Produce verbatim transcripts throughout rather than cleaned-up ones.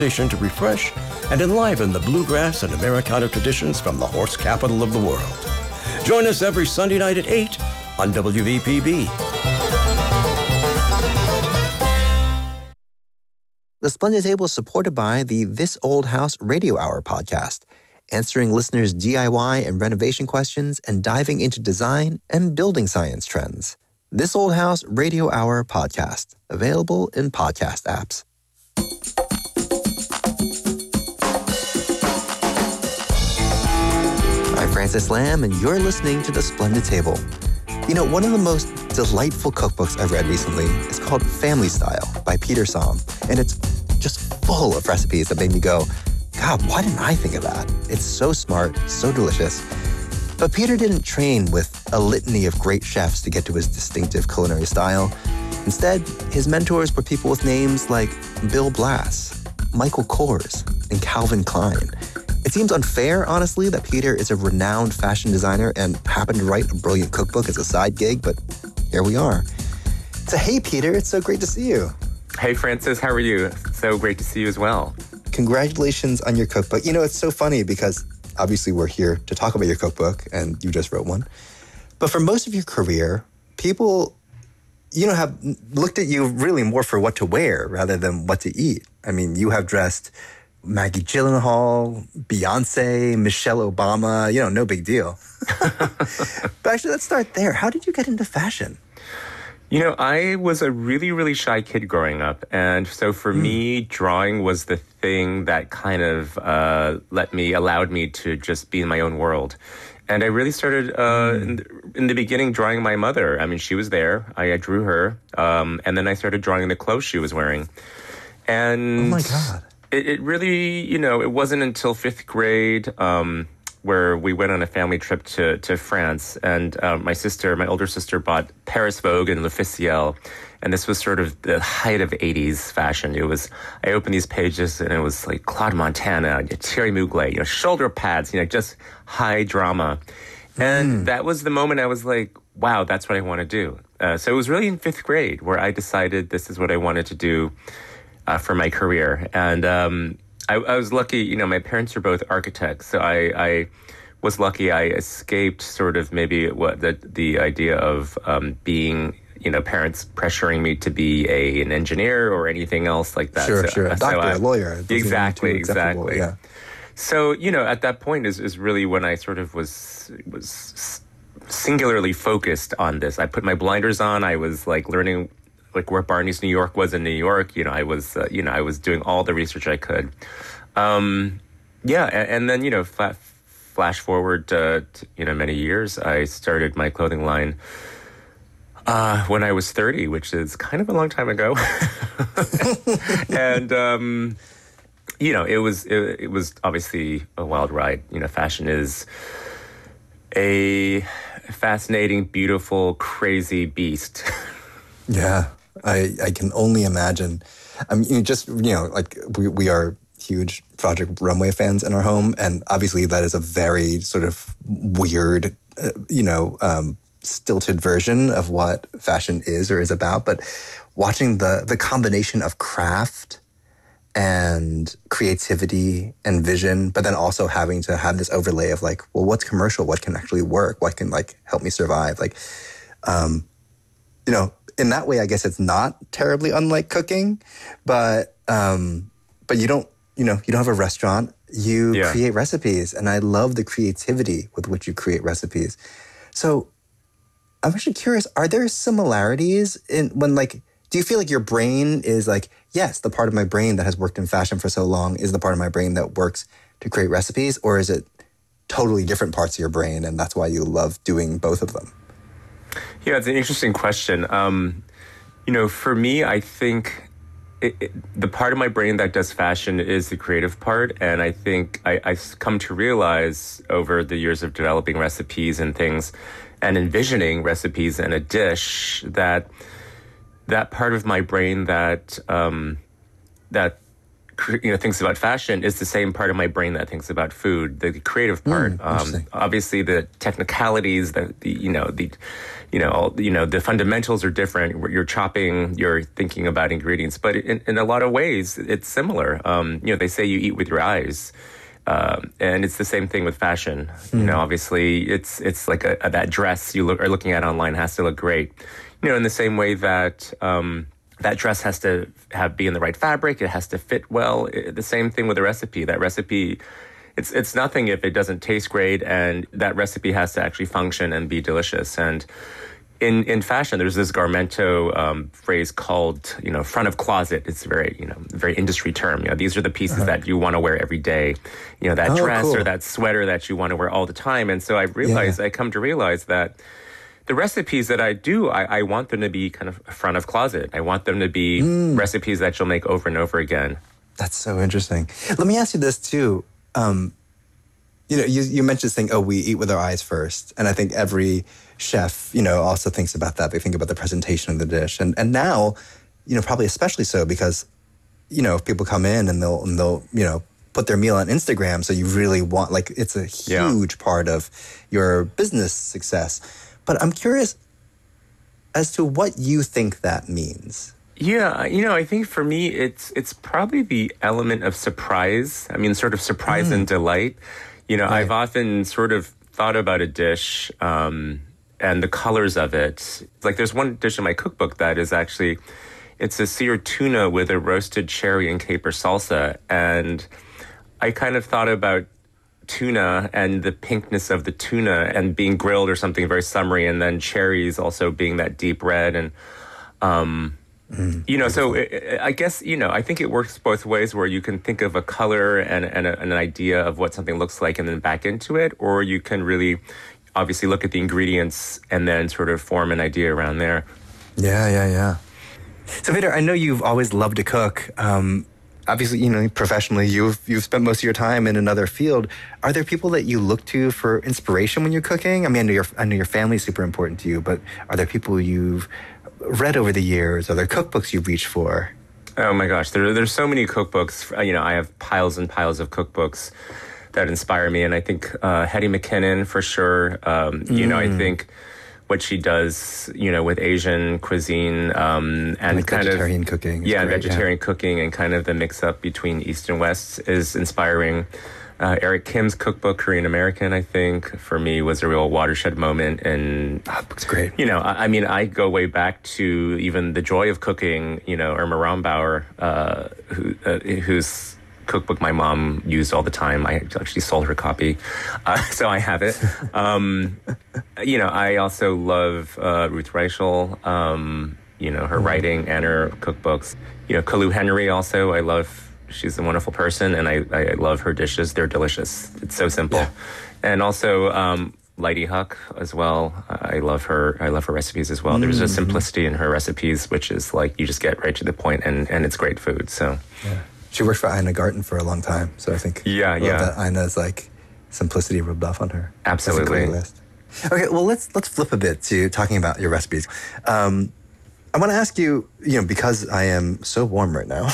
station to refresh and enliven the bluegrass and Americana traditions from the horse capital of the world. Join us every Sunday night at eight on W V P B. The Splendid Table is supported by the This Old House Radio Hour podcast, answering listeners' D I Y and renovation questions and diving into design and building science trends. This Old House Radio Hour podcast, available in podcast apps. I'm Francis Lam, and you're listening to The Splendid Table. You know, one of the most delightful cookbooks I've read recently is called Family Style by Peter Somm, and it's just full of recipes that made me go, God, why didn't I think of that? It's so smart, so delicious. But Peter didn't train with a litany of great chefs to get to his distinctive culinary style. Instead, his mentors were people with names like Bill Blass, Michael Kors, and Calvin Klein. It seems unfair, honestly, that Peter is a renowned fashion designer and happened to write a brilliant cookbook as a side gig, but here we are. So hey, Peter, it's so great to see you. Hey, Francis, how are you? So great to see you as well. Congratulations on your cookbook. You know, it's so funny because obviously we're here to talk about your cookbook, and you just wrote one. But for most of your career, people, you know, have looked at you really more for what to wear rather than what to eat. I mean, you have dressed Maggie Gyllenhaal, Beyonce, Michelle Obama, you know, no big deal. But actually, let's start there. How did you get into fashion? You know, I was a really, really shy kid growing up. And so for mm. me, drawing was the thing that kind of uh, let me, allowed me to just be in my own world. And I really started uh, mm. in, the, in the beginning drawing my mother. I mean, she was there. I, I drew her. Um, and then I started drawing the clothes she was wearing. And oh, my God. It, it really, you know, it wasn't until fifth grade um, where we went on a family trip to, to France. And uh, my sister, my older sister, bought Paris Vogue and L'Officiel. And this was sort of the height of eighties fashion. It was, I opened these pages and it was like Claude Montana, Thierry Mugler, you know, shoulder pads, you know, just high drama. And mm. that was the moment I was like, wow, that's what I want to do. Uh, so it was really in fifth grade where I decided this is what I wanted to do Uh, for my career. And um, I, I was lucky, you know, my parents are both architects. So I, I was lucky I escaped sort of maybe what the, the idea of um, being, you know, parents pressuring me to be a an engineer or anything else like that. Sure, so, sure. A doctor, so I, a lawyer. Exactly, exactly. Yeah. So, you know, at that point is, is really when I sort of was was singularly focused on this. I put my blinders on. I was like learning like where Barney's New York was in New York. You know, I was, uh, you know, I was doing all the research I could. Um, yeah. And, and then, you know, flat, flash forward, uh, to, you know, many years, I started my clothing line uh, when I was thirty, which is kind of a long time ago. And, um, you know, it was, it, it was obviously a wild ride. You know, fashion is a fascinating, beautiful, crazy beast. Yeah. I, I can only imagine. I mean, you just, you know, like we, we are huge Project Runway fans in our home. And obviously that is a very sort of weird, uh, you know, um, stilted version of what fashion is or is about. But watching the, the combination of craft and creativity and vision, but then also having to have this overlay of like, well, what's commercial? What can actually work? What can like help me survive? Like, um, you know, in that way, I guess it's not terribly unlike cooking, but um, but you don't, you know, you don't have a restaurant. You yeah. create recipes, and I love the creativity with which you create recipes. So I'm actually curious: are there similarities in when, like, do you feel like your brain is like, yes, the part of my brain that has worked in fashion for so long is the part of my brain that works to create recipes, or is it totally different parts of your brain, and that's why you love doing both of them? Yeah, it's an interesting question. Um, you know, for me, I think it, it, the part of my brain that does fashion is the creative part. And I think I, I've come to realize over the years of developing recipes and things and envisioning recipes in a dish that that part of my brain that um, that you know thinks about fashion is the same part of my brain that thinks about food, the creative part. Mm, um, obviously, the technicalities, the, the you know the you know all, you know the fundamentals are different. You're chopping, you're thinking about ingredients, but in, in a lot of ways, it's similar. Um, you know, they say you eat with your eyes. Um, and it's the same thing with fashion. Mm. You know, obviously, it's it's like a, a, that dress you look, are looking at online has to look great. You know, in the same way that um, that dress has to have be in the right fabric, it has to fit well. It, the same thing with a recipe. That recipe, it's it's nothing if it doesn't taste great, and that recipe has to actually function and be delicious. And In in fashion, there's this Garmento um, phrase called, you know, front of closet. It's a very, you know, very industry term. You know, these are the pieces uh-huh. that you want to wear every day. You know, that oh, dress cool. or that sweater that you want to wear all the time. And so I realized, yeah. I come to realize that the recipes that I do, I, I want them to be kind of front of closet. I want them to be mm. recipes that you'll make over and over again. That's so interesting. Let me ask you this too. Um, you know, you, you mentioned saying, oh, we eat with our eyes first. And I think every chef, you know, also thinks about that. They think about the presentation of the dish. And and now, you know, probably especially so because, you know, if people come in and they'll, and they'll, you know, put their meal on Instagram. So you really want, like, it's a huge yeah. part of your business success. But I'm curious as to what you think that means. Yeah, you know, I think for me, it's it's probably the element of surprise. I mean, sort of surprise mm. and delight. You know, right. I've often sort of thought about a dish um, and the colors of it. Like there's one dish in my cookbook that is actually, it's a seared tuna with a roasted cherry and caper salsa. And I kind of thought about tuna and the pinkness of the tuna and being grilled or something very summery, and then cherries also being that deep red. And, um, mm, you know, beautiful. so it, I guess, you know, I think it works both ways, where you can think of a color and, and, a, and an idea of what something looks like and then back into it, or you can really obviously look at the ingredients and then sort of form an idea around there. Yeah, yeah, yeah. So Peter, I know you've always loved to cook. Um, obviously, you know, professionally, you've you've spent most of your time in another field. Are there people that you look to for inspiration when you're cooking? I mean, I know your I know your family's super important to you, but are there people you've read over the years? Are there cookbooks you've reached for? Oh my gosh, there there's so many cookbooks. You know, I have piles and piles of cookbooks that inspire me, and I think uh, Hetty McKinnon for sure. Um, you mm. know, I think what she does, you know, with Asian cuisine um, and like kind vegetarian of cooking, yeah, great, vegetarian yeah. cooking, and kind of the mix up between East and West is inspiring. Uh, Eric Kim's cookbook, Korean American, I think, for me was a real watershed moment. And oh, it's great. You know, I, I mean, I go way back to even The Joy of Cooking. You know, Irma Rombauer, uh, who uh, who's cookbook my mom used all the time. I actually sold her copy, uh, so I have it. Um, you know, I also love uh, Ruth Reichel, um, you know, her mm. writing and her cookbooks. You know, Kalu Henry also, I love, she's a wonderful person, and I, I love her dishes. They're delicious. It's so simple. Yeah. And also um, Lydie Huck as well. I love her. I love her recipes as well. Mm-hmm. There's a simplicity in her recipes, which is like, you just get right to the point, and, and it's great food, so. Yeah. She worked for Ina Garten for a long time, so I think yeah, yeah. that Ina's like simplicity rubbed off on her. Absolutely. That's a great list. Okay, well let's let's flip a bit to talking about your recipes. Um, I want to ask you, you know, because I am so warm right now,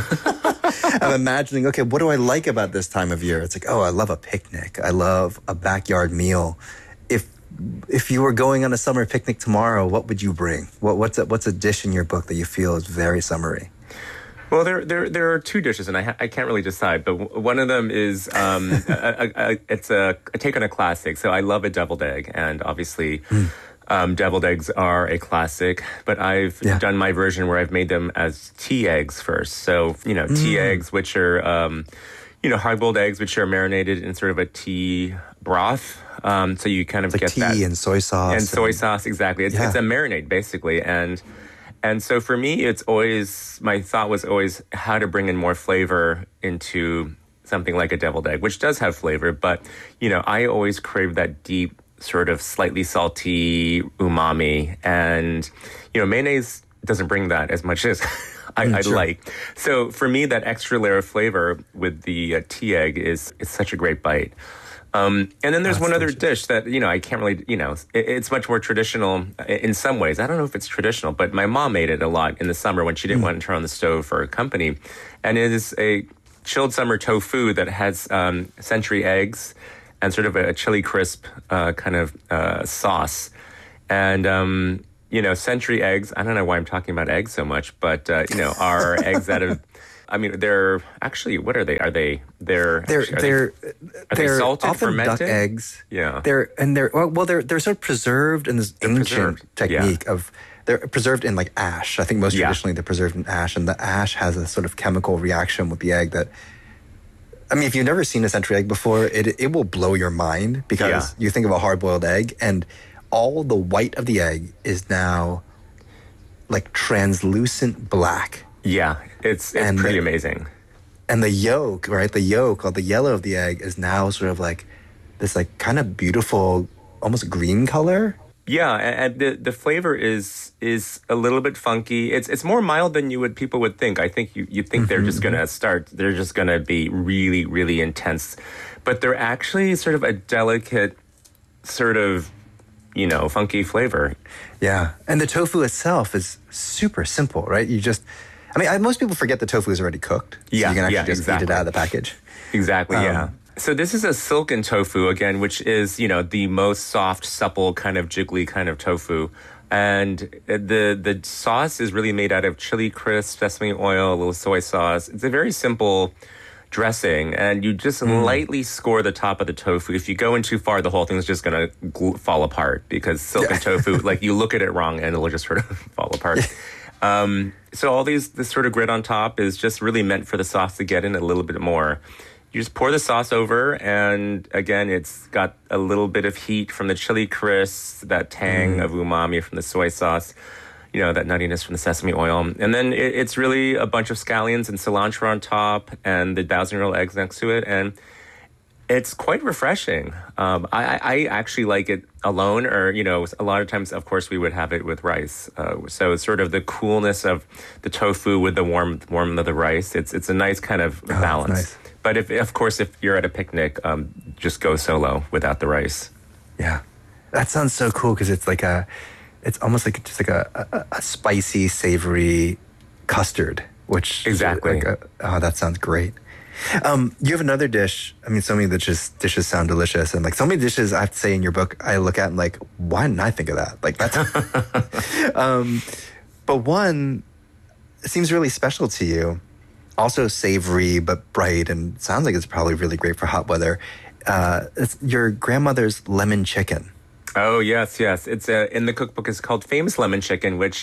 I'm imagining, okay, what do I like about this time of year? It's like, oh, I love a picnic. I love a backyard meal. If if you were going on a summer picnic tomorrow, what would you bring? What what's a, what's a dish in your book that you feel is very summery? Well, there, there, there are two dishes, and I, ha- I can't really decide. But w- one of them is um, a, a, a, it's a, a take on a classic. So I love a deviled egg, and obviously, mm. um, deviled eggs are a classic. But I've yeah. done my version where I've made them as tea eggs first. So you know, mm. tea eggs, which are um, you know hard-boiled eggs, which are marinated in sort of a tea broth. Um, so you kind of like get tea that and soy sauce and soy sauce exactly. It's, yeah. it's a marinade basically, and. And so for me, it's always, my thought was always how to bring in more flavor into something like a deviled egg, which does have flavor. But, you know, I always crave that deep, sort of slightly salty umami. And, you know, mayonnaise doesn't bring that as much as I, mm, I'd sure. like. So for me, that extra layer of flavor with the uh, tea egg is, is such a great bite. Um, and then there's That's one other delicious. dish that, you know, I can't really, you know, it, it's much more traditional in some ways. I don't know if it's traditional, but my mom made it a lot in the summer when she didn't mm. want to turn on the stove for company. And it is a chilled summer tofu that has um, century eggs and sort of a chili crisp uh, kind of uh, sauce. And, um, you know, century eggs, I don't know why I'm talking about eggs so much, but, uh, you know, are eggs that have, I mean, they're actually, what are they? Are they, they're, They're actually, are they're they, are they're they salted, often fermented? duck eggs. Yeah. They're and they're well, well they're they're sort of preserved in this They're ancient preserved, technique yeah. of they're preserved in like ash. I think most Yeah. traditionally they're preserved in ash, and the ash has a sort of chemical reaction with the egg that. I mean, if you've never seen a century egg before, it it will blow your mind because Yeah. you think of a hard-boiled egg, and all the white of the egg is now like translucent black. Yeah, it's it's And pretty the- amazing. And the yolk, right? The yolk or the yellow of the egg is now sort of like this like kind of beautiful, almost green color. Yeah, and, and the the flavor is is a little bit funky. It's it's more mild than you would people would think. I think you you think they're just gonna start. They're just gonna be really really intense, but they're actually sort of a delicate, sort of, you know, funky flavor. Yeah. And the tofu itself is super simple, right? You just, I mean, I, most people forget the tofu is already cooked. So Yeah, you can actually yeah, just exactly. eat it out of the package. Exactly, Um, yeah. So this is a silken tofu, again, which is, you know, the most soft, supple, kind of jiggly kind of tofu. And the the sauce is really made out of chili crisp, sesame oil, a little soy sauce. It's a very simple dressing, and you just Mm. lightly score the top of the tofu. If you go in too far, the whole thing's just going to gl- fall apart because silken Yeah. tofu, like you look at it wrong and it'll just sort of fall apart. Um, so all these, this sort of grit on top is just really meant for the sauce to get in a little bit more. You just pour the sauce over, and again, it's got a little bit of heat from the chili crisp, that tang Mm. of umami from the soy sauce, you know, that nuttiness from the sesame oil. And then it, it's really a bunch of scallions and cilantro on top and the thousand-year-old eggs next to it. And it's quite refreshing. Um, I, I I actually like it alone, or, you know, a lot of times, of course, we would have it with rice. Uh, so it's sort of the coolness of the tofu with the warmth, warmth of the rice. It's it's a nice kind of Oh, balance. nice. But if, of course, if you're at a picnic, um, just go solo without the rice. Yeah. That sounds so cool because it's like a, it's almost like just like a, a, a spicy, savory custard, which Exactly. Like a, oh, that sounds great. Um, you have another dish. I mean, so many dishes dishes sound delicious, and like so many dishes I have to say in your book, I look at and like, why didn't I think of that? Like that's. um, but one seems really special to you. Also savory but bright, and sounds like it's probably really great for hot weather. Uh, it's your grandmother's lemon chicken. Oh, yes, yes. It's uh, in the cookbook. It's called Famous Lemon Chicken, which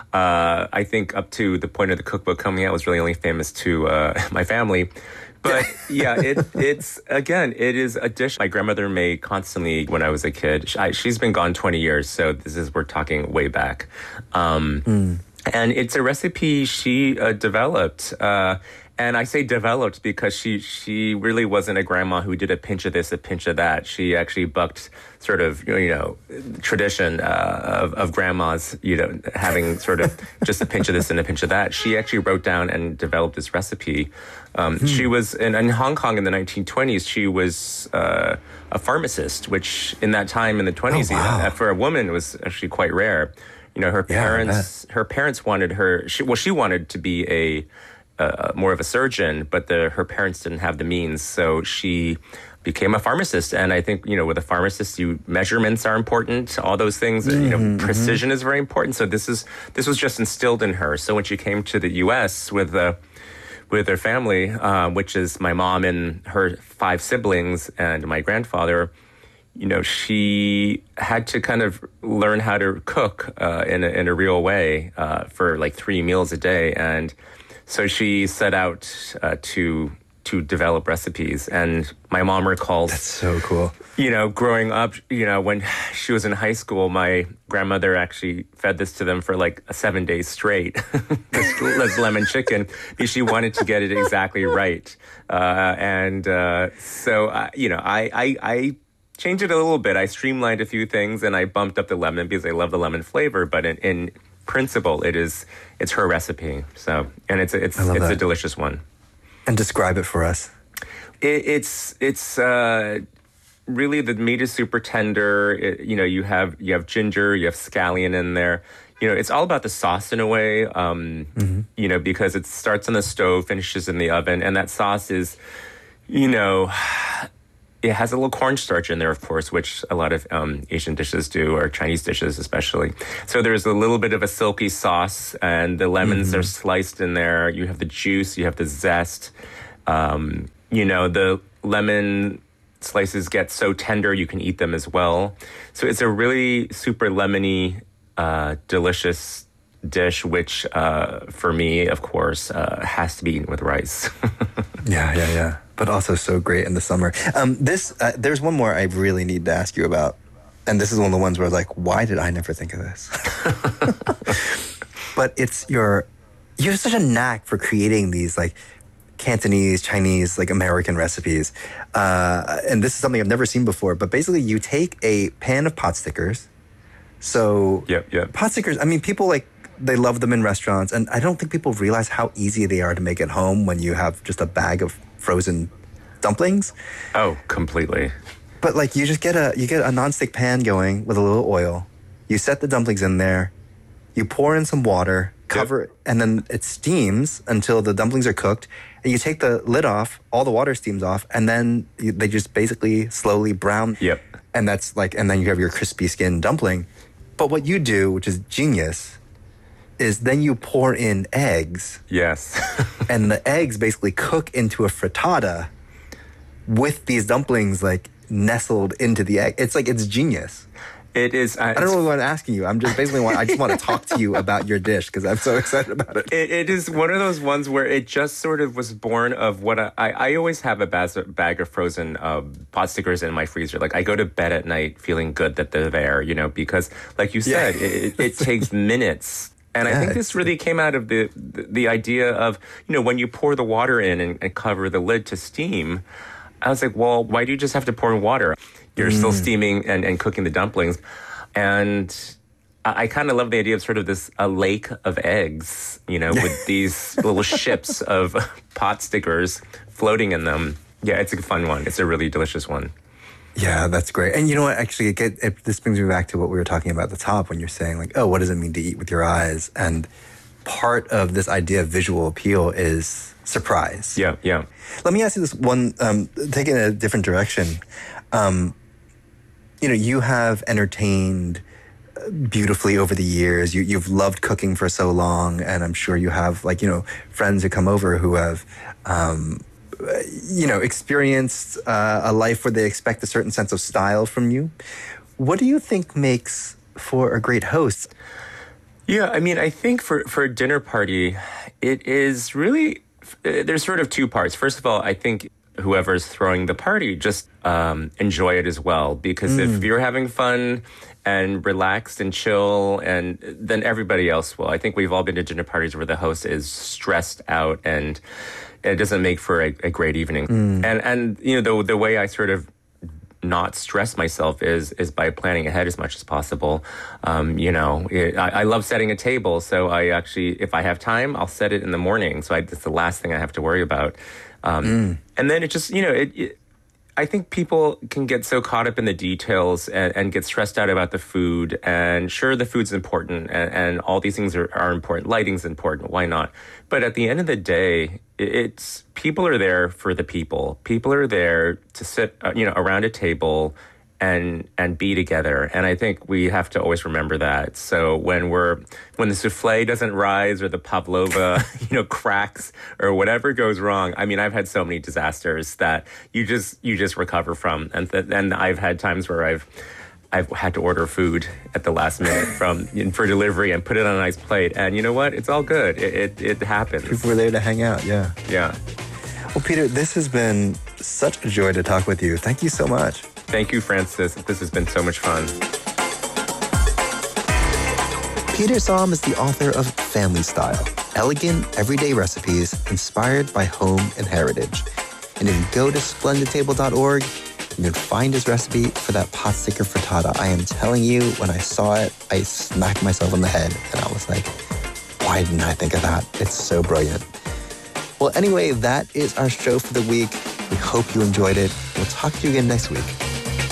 uh, I think up to the point of the cookbook coming out was really only famous to uh, my family. But yeah, it, it's, again, it is a dish my grandmother made constantly when I was a kid. She, I, she's been gone twenty years, so this is, we're talking way back. Um, Mm. And it's a recipe she uh, developed. Uh, and I say developed because she she really wasn't a grandma who did a pinch of this, a pinch of that. She actually bucked sort of, you know, tradition uh, of, of grandmas, you know, having sort of just a pinch of this and a pinch of that. She actually wrote down and developed this recipe. Um, hmm. She was in, in Hong Kong in the nineteen twenties. She was uh, a pharmacist, which in that time in the twenties, oh, wow. even, for a woman was actually quite rare. You know, her Yeah, parents, her parents wanted her, she, well, she wanted to be a, uh, more of a surgeon, but the, her parents didn't have the means. So she became a pharmacist. And I think, you know, with a pharmacist, you, measurements are important, all those things, mm-hmm, you know, precision mm-hmm. is very important. So this is, this was just instilled in her. So when she came to the U S with the, with her family, uh, which is my mom and her five siblings and my grandfather, you know, she had to kind of learn how to cook uh, in, a, in a real way uh, for like three meals a day. And so she set out uh, to to develop recipes. And my mom recalls... That's so cool. You know, growing up, you know, when she was in high school, my grandmother actually fed this to them for like seven days straight, this, this lemon chicken, because she wanted to get it exactly right. Uh, and uh, so, uh, you know, I... I, I changed it a little bit. I streamlined a few things and I bumped up the lemon because I love the lemon flavor. But in, in principle, it is it's her recipe. So and it's it's it's that. a delicious one. And describe it for us. It, it's it's uh, really the meat is super tender. It, you know, you have you have ginger, you have scallion in there. You know, it's all about the sauce in a way. Um, mm-hmm. You know, because it starts on the stove, finishes in the oven, and that sauce is, you know, it has a little cornstarch in there, of course, which a lot of um, Asian dishes do, or Chinese dishes especially. So there's a little bit of a silky sauce, and the lemons mm-hmm. are sliced in there. You have the juice, you have the zest. Um, you know, the lemon slices get so tender you can eat them as well. So it's a really super lemony, uh, delicious dish, which uh, for me, of course, uh, has to be eaten with rice. yeah, yeah, yeah. But also so great in the summer. Um, this uh, there's one more I really need to ask you about, and this is one of the ones where I was like, why did I never think of this? But it's your you have such a knack for creating these like Cantonese, Chinese, like American recipes. Uh, and this is something I've never seen before, but basically you take a pan of pot stickers. So yep, yep. pot stickers, I mean, people like, they love them in restaurants, and I don't think people realize how easy they are to make at home when you have just a bag of frozen dumplings. Oh, completely. But like you just get a, you get a nonstick pan going with a little oil. You set the dumplings in there. You pour in some water, cover yep. it, and then it steams until the dumplings are cooked. And you take the lid off, all the water steams off, and then you, they just basically slowly brown. Yep. And that's like, and then you have your crispy skin dumpling. But what you do, which is genius, is then you pour in eggs. Yes. And the eggs basically cook into a frittata with these dumplings like nestled into the egg. It's like, it's genius. It is. Uh, I don't know what I'm asking you. I'm just basically want, I just want to talk to you about your dish because I'm so excited about it. it. It is one of those ones where it just sort of was born of what I, I, I always have a baz- bag of frozen uh, pot stickers in my freezer. Like I go to bed at night feeling good that they're there, you know, because like you said, yeah. it, it takes minutes. And yeah, I think this really came out of the, the the idea of, you know, when you pour the water in and, and cover the lid to steam, I was like, well, why do you just have to pour water? You're mm. still steaming and, and cooking the dumplings. And I, I kind of love the idea of sort of this a lake of eggs, you know, with these little ships of pot stickers floating in them. Yeah, it's a fun one. It's a really delicious one. Yeah, that's great. And you know what, actually, it get, it, this brings me back to what we were talking about at the top when you're saying like, oh, what does it mean to eat with your eyes? And part of this idea of visual appeal is surprise. Yeah, yeah. Let me ask you this one, um, taking a different direction. Um, you know, you have entertained beautifully over the years. You, you've loved cooking for so long, and I'm sure you have, like, you know, friends who come over who have, um, you know, experienced uh, a life where they expect a certain sense of style from you. What do you think makes for a great host? Yeah, I mean, I think for, for a dinner party, it is really, there's sort of two parts. First of all, I think whoever's throwing the party, just um, enjoy it as well. Because mm. if you're having fun and relaxed and chill, and then everybody else will. I think we've all been to dinner parties where the host is stressed out and it doesn't make for a, a great evening. Mm. And, and you know, the, the way I sort of not stress myself is is by planning ahead as much as possible. Um, you know, it, I, I love setting a table, so I actually, if I have time, I'll set it in the morning. So I, it's the last thing I have to worry about. Um, mm. And then it just, you know, it, it, I think people can get so caught up in the details and, and get stressed out about the food. And sure, the food's important, and, and all these things are, are important. Lighting's important. Why not? But at the end of the day, it's people are there for the people. People are there to sit, uh, you know, around a table and and be together. And I think we have to always remember that. So when we're when the souffle doesn't rise or the pavlova, you know, cracks or whatever goes wrong. I mean, I've had so many disasters that you just you just recover from. And th- and I've had times where I've I've had to order food at the last minute from for delivery and put it on a nice plate. And you know what? It's all good. It it, it happens. People were there to hang out. Yeah. Yeah. Well, Peter, this has been such a joy to talk with you. Thank you so much. Thank you, Francis. This has been so much fun. Peter Som is the author of Family Style, elegant, everyday recipes inspired by home and heritage. And if you go to splendid table dot org, you can find his recipe for that pot sticker frittata. I am telling you, when I saw it, I smacked myself on the head, and I was like, why didn't I think of that? It's so brilliant. Well, anyway, that is our show for the week. We hope you enjoyed it. We'll talk to you again next week.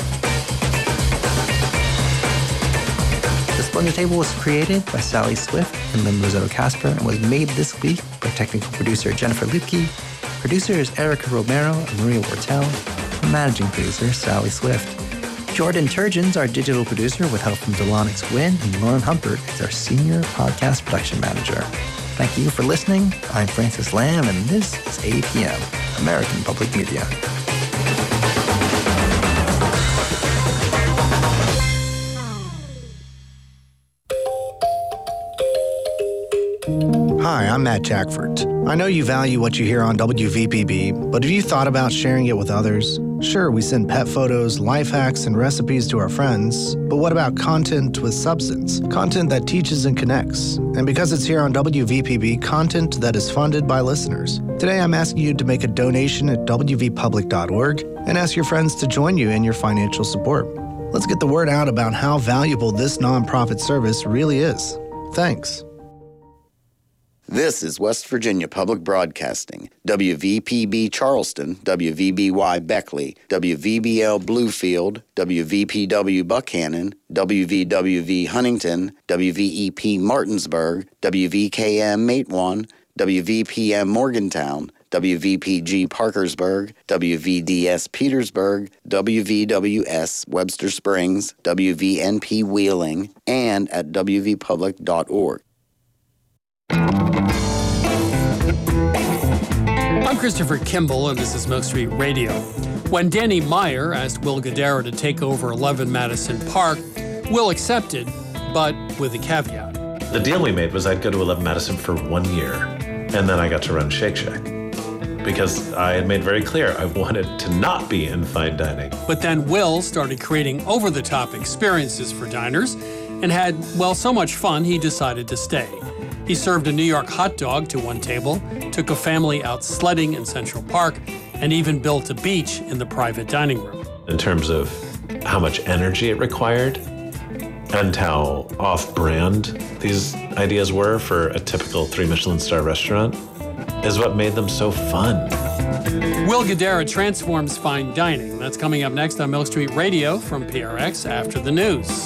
Split the Table was created by Sally Swift and Lynn Rossetto Casper and was made this week by technical producer Jennifer Lupke, producers Erica Romero and Maria Wortel, and managing producer Sally Swift. Jordan Turgeon's our digital producer with help from Delonix Wynn, and Lauren Humpert is our senior podcast production manager. Thank you for listening. I'm Francis Lamb, and this is A P M, American Public Media. Hi, I'm Matt Jackford. I know you value what you hear on W V P B, but have you thought about sharing it with others? Sure, we send pet photos, life hacks, and recipes to our friends, but what about content with substance? Content that teaches and connects. And because it's here on W V P B, content that is funded by listeners. Today, I'm asking you to make a donation at w v public dot org and ask your friends to join you in your financial support. Let's get the word out about how valuable this nonprofit service really is. Thanks. This is West Virginia Public Broadcasting, W V P B Charleston, W V B Y Beckley, W V B L Bluefield, W V P W Buckhannon, W V W V Huntington, W V E P Martinsburg, W V K M Matewan, W V P M Morgantown, W V P G Parkersburg, W V D S Petersburg, W V W S Webster Springs, W V N P Wheeling, and at w v public dot org. I'm Christopher Kimball, and this is Milk Street Radio. When Danny Meyer asked Will Guidara to take over eleven Madison Park, Will accepted, but with a caveat. The deal we made was I'd go to eleven Madison for one year, and then I got to run Shake Shack. Because I had made very clear I wanted to not be in fine dining. But then Will started creating over-the-top experiences for diners and had, well, so much fun he decided to stay. He served a New York hot dog to one table, took a family out sledding in Central Park, and even built a beach in the private dining room. In terms of how much energy it required and how off-brand these ideas were for a typical three Michelin star restaurant is what made them so fun. Will Guidara transforms fine dining. That's coming up next on Milk Street Radio from P R X after the news.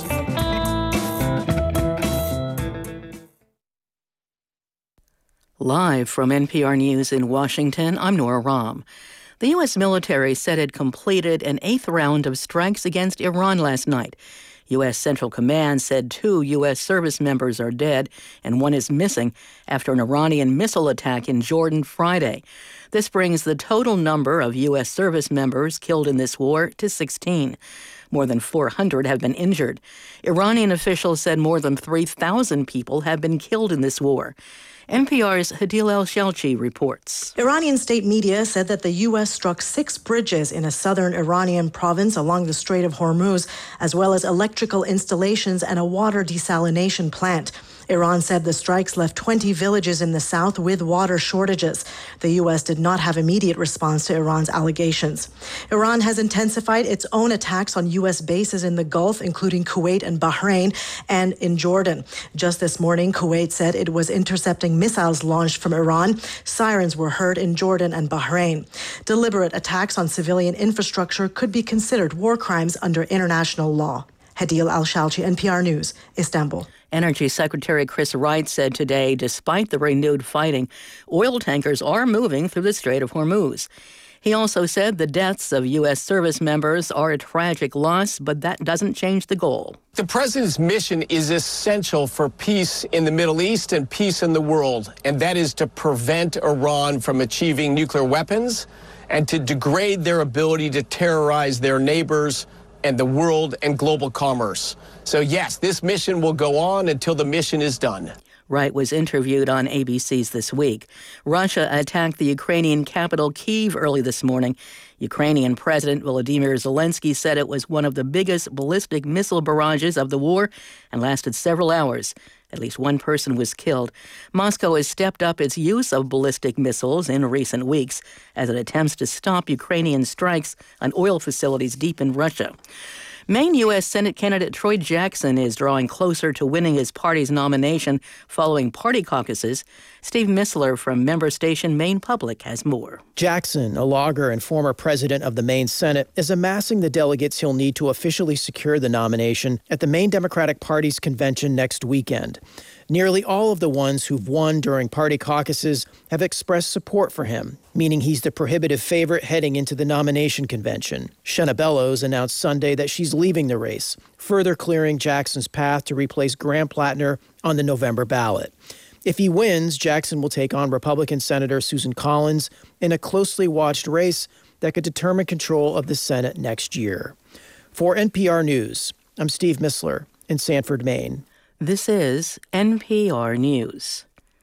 Live from N P R News in Washington, I'm Nora Rahm. The U S military said it completed an eighth round of strikes against Iran last night. U S Central Command said two U S service members are dead and one is missing after an Iranian missile attack in Jordan Friday. This brings the total number of U S service members killed in this war to sixteen. More than four hundred have been injured. Iranian officials said more than three thousand people have been killed in this war. N P R's Hadil El-Shalchi reports. Iranian state media said that the U S struck six bridges in a southern Iranian province along the Strait of Hormuz, as well as electrical installations and a water desalination plant. Iran said the strikes left twenty villages in the south with water shortages. The U S did not have immediate response to Iran's allegations. Iran has intensified its own attacks on U S bases in the Gulf, including Kuwait and Bahrain, and in Jordan. Just this morning, Kuwait said it was intercepting missiles launched from Iran. Sirens were heard in Jordan and Bahrain. Deliberate attacks on civilian infrastructure could be considered war crimes under international law. Hadil El-Shalchi, N P R News, Istanbul. Energy Secretary Chris Wright said today, despite the renewed fighting, oil tankers are moving through the Strait of Hormuz. He also said the deaths of U S service members are a tragic loss, but that doesn't change the goal. The president's mission is essential for peace in the Middle East and peace in the world, and that is to prevent Iran from achieving nuclear weapons and to degrade their ability to terrorize their neighbors and the world and global commerce. So yes, this mission will go on until the mission is done. Wright was interviewed on A B C's This Week. Russia attacked the Ukrainian capital Kyiv early this morning. Ukrainian President Volodymyr Zelensky said it was one of the biggest ballistic missile barrages of the war and lasted several hours. At least one person was killed. Moscow has stepped up its use of ballistic missiles in recent weeks as it attempts to stop Ukrainian strikes on oil facilities deep in Russia. Maine U S Senate candidate Troy Jackson is drawing closer to winning his party's nomination following party caucuses. Steve Missler from member station Maine Public has more. Jackson, a logger and former president of the Maine Senate, is amassing the delegates he'll need to officially secure the nomination at the Maine Democratic Party's convention next weekend. Nearly all of the ones who've won during party caucuses have expressed support for him, meaning he's the prohibitive favorite heading into the nomination convention. Shenna Bellows announced Sunday that she's leaving the race, further clearing Jackson's path to replace Graham Plattner on the November ballot. If he wins, Jackson will take on Republican Senator Susan Collins in a closely watched race that could determine control of the Senate next year. For N P R News, I'm Steve Missler in Sanford, Maine. This is N P R News.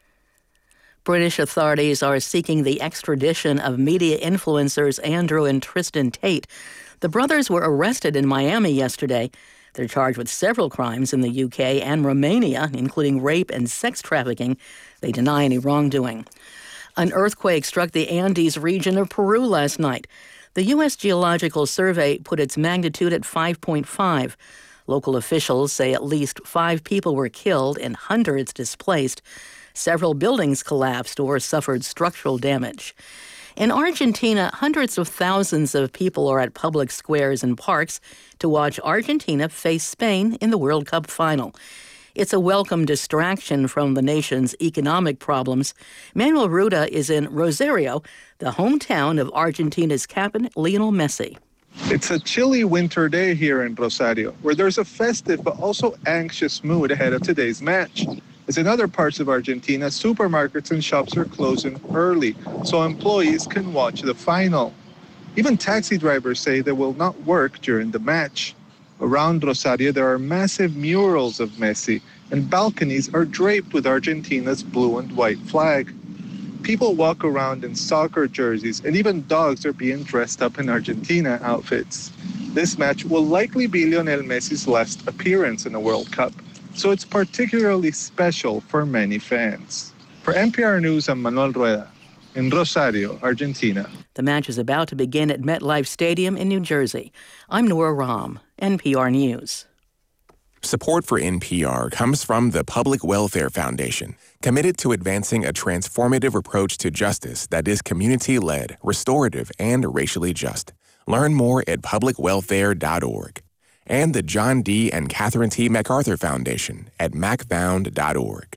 British authorities are seeking the extradition of media influencers Andrew and Tristan Tate. The brothers were arrested in Miami yesterday. They're charged with several crimes in the U K and Romania, including rape and sex trafficking. They deny any wrongdoing. An earthquake struck the Andes region of Peru last night. The U S Geological Survey put its magnitude at five point five. Local officials say at least five people were killed and hundreds displaced. Several buildings collapsed or suffered structural damage. In Argentina, hundreds of thousands of people are at public squares and parks to watch Argentina face Spain in the World Cup final. It's a welcome distraction from the nation's economic problems. Manuel Ruda is in Rosario, the hometown of Argentina's captain, Lionel Messi. It's a chilly winter day here in Rosario, where there's a festive but also anxious mood ahead of today's match. As in other parts of Argentina, supermarkets and shops are closing early, so employees can watch the final. Even taxi drivers say they will not work during the match. Around Rosario, there are massive murals of Messi, and balconies are draped with Argentina's blue and white flag. People walk around in soccer jerseys, and even dogs are being dressed up in Argentina outfits. This match will likely be Lionel Messi's last appearance in a World Cup, so it's particularly special for many fans. For N P R News, I'm Manuel Rueda in Rosario, Argentina. The match is about to begin at MetLife Stadium in New Jersey. I'm Nora Rahm, N P R News. Support for N P R comes from the Public Welfare Foundation, committed to advancing a transformative approach to justice that is community-led, restorative, and racially just. Learn more at public welfare dot org. And the John D. and Catherine T. MacArthur Foundation at mac found dot org.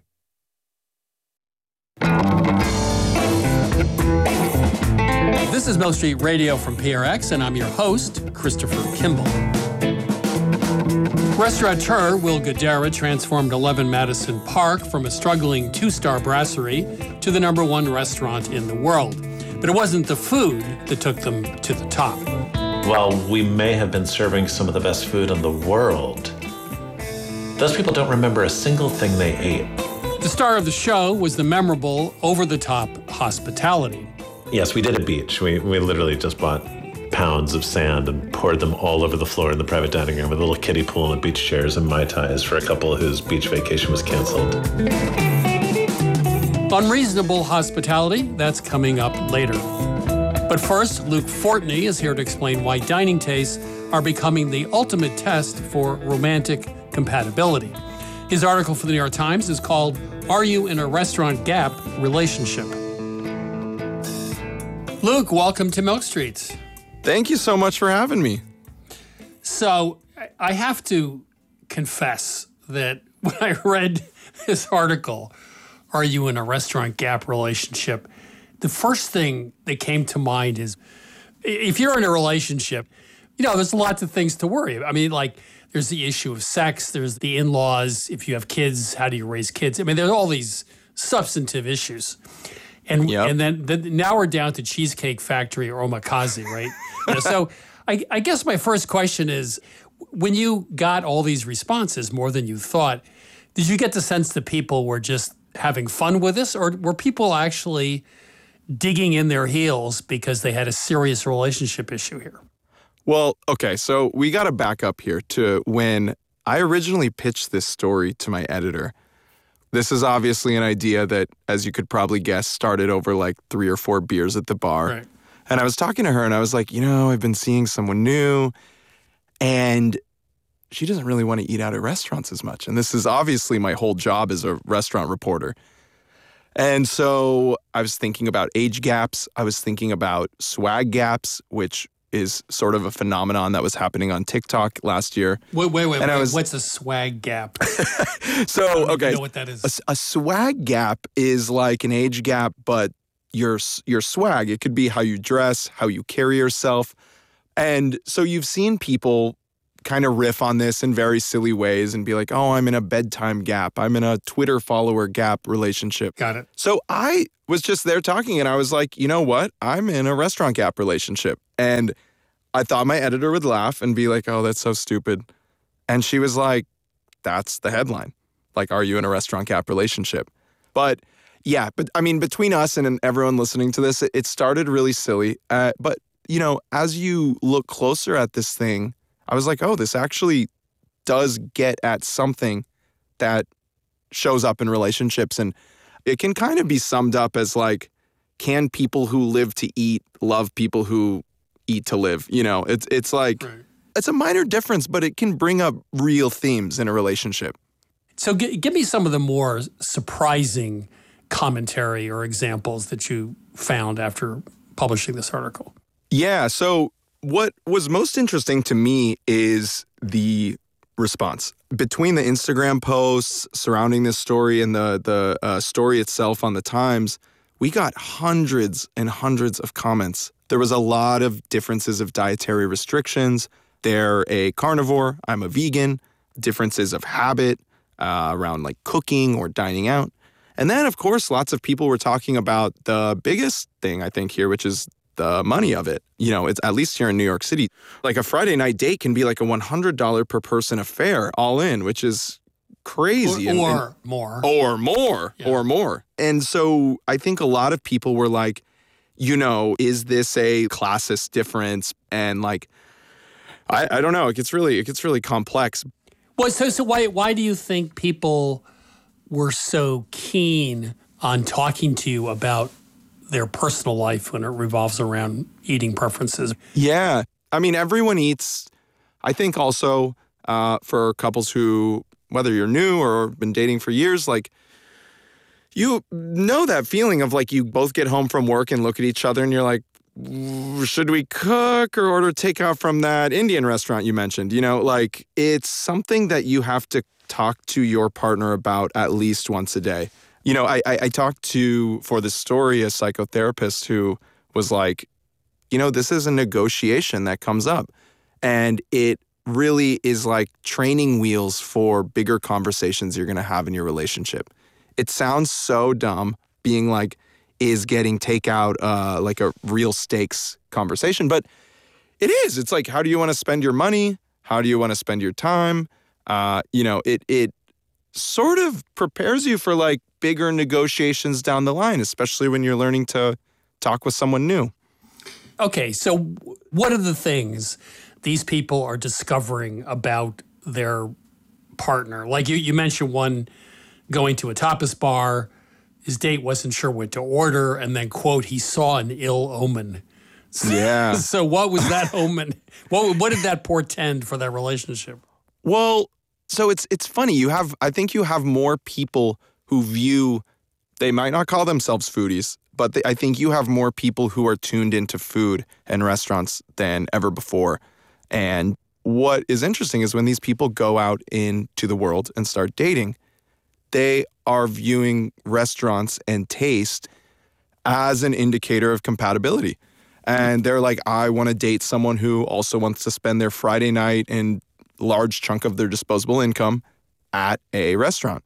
This is Mill Street Radio from P R X, and I'm your host, Christopher Kimball. Restaurateur Will Guidara transformed eleven Madison Park from a struggling two-star brasserie to the number one restaurant in the world. But it wasn't the food that took them to the top. While we may have been serving some of the best food in the world, those people don't remember a single thing they ate. The star of the show was the memorable, over-the-top hospitality. Yes, we did a beach. We, we literally just bought pounds of sand and poured them all over the floor in the private dining room with a little kiddie pool and beach chairs and Mai Tais for a couple whose beach vacation was canceled. Unreasonable hospitality, that's coming up later. But first, Luke Fortney is here to explain why dining tastes are becoming the ultimate test for romantic compatibility. His article for the New York Times is called, Are You in a Restaurant Gap Relationship? Luke, welcome to Milk Street. Thank you so much for having me. So I have to confess that when I read this article, Are You in a Restaurant Gap Relationship? The first thing that came to mind is, if you're in a relationship, you know, there's lots of things to worry about. I mean, like, there's the issue of sex, there's the in-laws, if you have kids, how do you raise kids? I mean, there's all these substantive issues. And yep. and then, then now we're down to Cheesecake Factory or omakase, right? You know, so I, I guess my first question is, when you got all these responses, more than you thought, did you get the sense that people were just having fun with this, or were people actually digging in their heels because they had a serious relationship issue here? Well, okay, so we got to back up here to when I originally pitched this story to my editor. This is obviously an idea that, as you could probably guess, started over like three or four beers at the bar. Right. And I was talking to her and I was like, you know, I've been seeing someone new and she doesn't really want to eat out at restaurants as much. And this is obviously my whole job as a restaurant reporter. And so I was thinking about age gaps. I was thinking about swag gaps, which is sort of a phenomenon that was happening on TikTok last year. Wait, wait, wait. And wait. I was, What's a swag gap? so, I okay. know what that is. A, a swag gap is like an age gap, but your your swag. It could be how you dress, how you carry yourself. And so you've seen people kind of riff on this in very silly ways and be like, oh, I'm in a bedtime gap. I'm in a Twitter follower gap relationship. Got it. So I was just there talking and I was like, you know what? I'm in a restaurant gap relationship. And I thought my editor would laugh and be like, oh, that's so stupid. And she was like, that's the headline. Like, are you in a restaurant gap relationship? But yeah, but I mean, between us and everyone listening to this, it, it started really silly. Uh, but, you know, as you look closer at this thing, I was like, oh, this actually does get at something that shows up in relationships. And it can kind of be summed up as like, can people who live to eat love people who eat to live? You know, it's it's like, right. It's a minor difference, but it can bring up real themes in a relationship. So g- give me some of the more surprising commentary or examples that you found after publishing this article. Yeah, so what was most interesting to me is the response. Between the Instagram posts surrounding this story and the, the uh, story itself on the Times, we got hundreds and hundreds of comments. There was a lot of differences of dietary restrictions. They're a carnivore, I'm a vegan, differences of habit uh, around like cooking or dining out. And then, of course, lots of people were talking about the biggest thing, I think, here, which is the money of it. You know, it's at least here in New York City, like a Friday night date can be like a one hundred dollars per person affair all in, which is crazy. Or, and, or and, more. Or more. Yeah. Or more. And so I think a lot of people were like, you know, is this a classist difference? And like, I, I don't know. It gets really, it gets really complex. Well, so so why why do you think people were so keen on talking to you about their personal life when it revolves around eating preferences? Yeah. I mean, everyone eats. I think also uh, for couples who, whether you're new or been dating for years, like, you know that feeling of like you both get home from work and look at each other and you're like, should we cook or order takeout from that Indian restaurant you mentioned? You know, like it's something that you have to talk to your partner about at least once a day. You know, I, I, I talked to, for this story, a psychotherapist who was like, you know, this is a negotiation that comes up. And it really is like training wheels for bigger conversations you're going to have in your relationship. It sounds so dumb being like, is getting takeout uh, like a real stakes conversation? But it is. It's like, how do you want to spend your money? How do you want to spend your time? Uh, you know, it it sort of prepares you for like bigger negotiations down the line, especially when you're learning to talk with someone new. Okay, so what are the things these people are discovering about their partner? Like you, you mentioned one going to a tapas bar, his date wasn't sure what to order, and then, quote, he saw an ill omen. Yeah. So what was that omen? What, what did that portend for that relationship? Well, so it's it's funny. You have, I think you have more people who view, they might not call themselves foodies, but they, I think you have more people who are tuned into food and restaurants than ever before. And what is interesting is when these people go out into the world and start dating, they are viewing restaurants and taste as an indicator of compatibility. And they're like, I want to date someone who also wants to spend their Friday night and large chunk of their disposable income at a restaurant.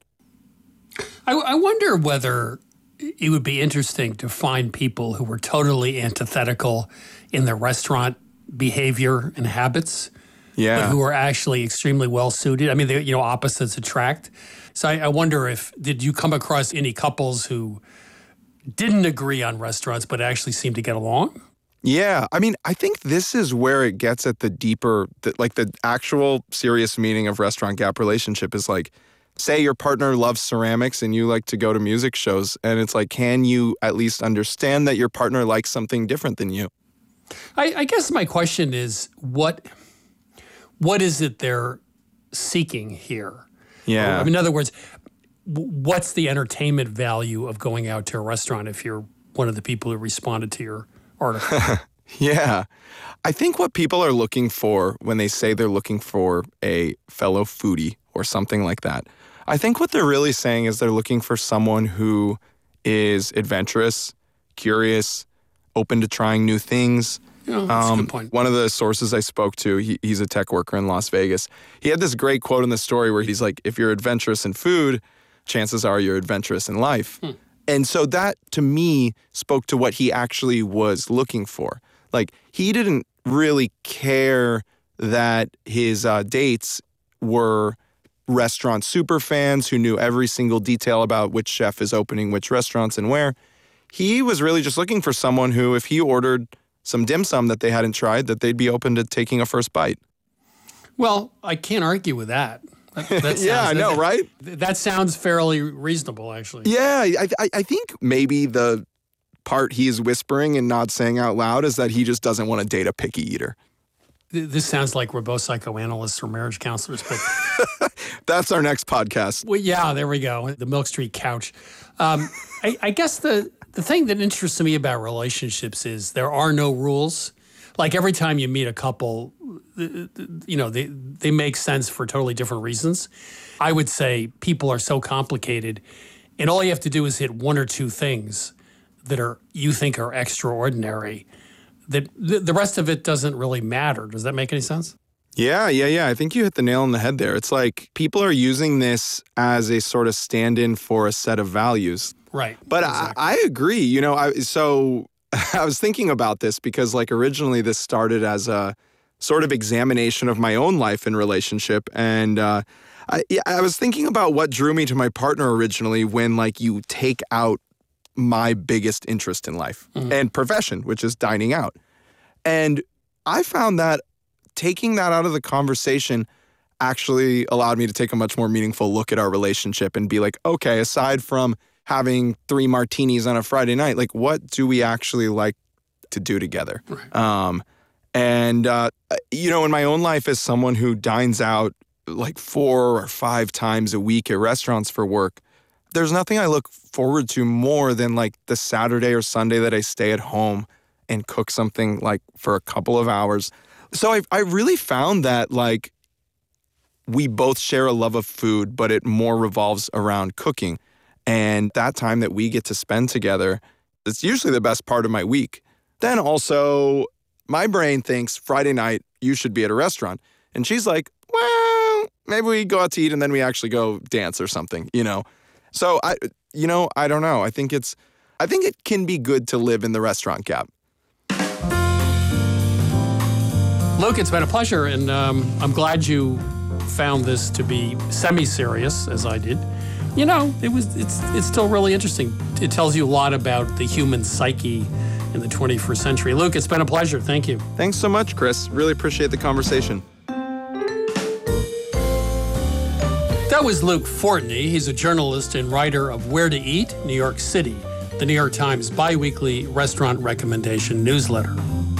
I, I wonder whether it would be interesting to find people who were totally antithetical in their restaurant behavior and habits, yeah, but who are actually extremely well suited. I mean, they, you know, opposites attract. So I, I wonder if, did you come across any couples who didn't agree on restaurants but actually seemed to get along? Yeah, I mean, I think this is where it gets at the deeper, the, like the actual serious meaning of restaurant gap relationship is like, say your partner loves ceramics and you like to go to music shows, and it's like, can you at least understand that your partner likes something different than you? I, I guess my question is, what what is it they're seeking here? Yeah. I mean, in other words, what's the entertainment value of going out to a restaurant if you're one of the people who responded to your article? Yeah. I think what people are looking for when they say they're looking for a fellow foodie or something like that, I think what they're really saying is they're looking for someone who is adventurous, curious, open to trying new things. Yeah, that's um, a good point. One of the sources I spoke to, he, he's a tech worker in Las Vegas. He had this great quote in the story where he's like, if you're adventurous in food, chances are you're adventurous in life. Hmm. And so that, to me, spoke to what he actually was looking for. Like, he didn't really care that his uh, dates were restaurant super fans who knew every single detail about which chef is opening which restaurants and where. He was really just looking for someone who, if he ordered some dim sum that they hadn't tried, that they'd be open to taking a first bite. Well, I can't argue with that. That, that sounds, yeah, I know, that, right? That sounds fairly reasonable, actually. Yeah, I, I, I think maybe the part he's whispering and not saying out loud is that he just doesn't want to date a picky eater. This sounds like we're both psychoanalysts or marriage counselors, but that's our next podcast. Well, yeah, there we go. The Milk Street Couch. Um, I, I guess the, the thing that interests me about relationships is there are no rules. Like every time you meet a couple, you know, they, they make sense for totally different reasons. I would say people are so complicated, and all you have to do is hit one or two things that are you think are extraordinary, that the rest of it doesn't really matter. Does that make any sense? Yeah, yeah, yeah. I think you hit the nail on the head there. It's like people are using this as a sort of stand-in for a set of values. Right. But exactly. I, I agree. You know, I, so I was thinking about this because like originally this started as a sort of examination of my own life and relationship. And uh, I, yeah, I was thinking about what drew me to my partner originally when like you take out my biggest interest in life mm-hmm. and profession, which is dining out. And I found that taking that out of the conversation actually allowed me to take a much more meaningful look at our relationship and be like, okay, aside from having three martinis on a Friday night, like what do we actually like to do together? Right. Um, and, uh, you know, in my own life as someone who dines out like four or five times a week at restaurants for work, there's nothing I look forward to more than like the Saturday or Sunday that I stay at home and cook something like for a couple of hours. So I I really found that like we both share a love of food, but it more revolves around cooking. And that time that we get to spend together, it's usually the best part of my week. Then also my brain thinks Friday night you should be at a restaurant. And she's like, well, maybe we go out to eat and then we actually go dance or something, you know? So I, you know, I don't know. I think it's, I think it can be good to live in the restaurant gap. Luke, it's been a pleasure, and um, I'm glad you found this to be semi-serious, as I did. You know, it was it's it's still really interesting. It tells you a lot about the human psyche in the twenty-first century. Luke, it's been a pleasure. Thank you. Thanks so much, Chris. Really appreciate the conversation. That was Luke Fortney. He's a journalist and writer of Where to Eat, New York City, the New York Times biweekly restaurant recommendation newsletter.